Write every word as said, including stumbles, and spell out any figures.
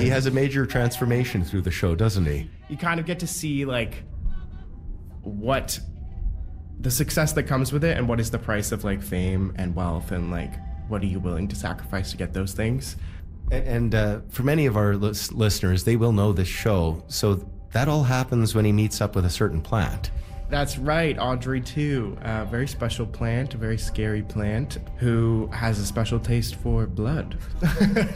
he has a major transformation through the show, doesn't he? You kind of get to see like what the success that comes with it and what is the price of like fame and wealth and like what are you willing to sacrifice to get those things. And uh, for many of our lis- listeners, they will know this show. So that all happens when he meets up with a certain plant. That's right, Audrey too. A very special plant, a very scary plant, who has a special taste for blood.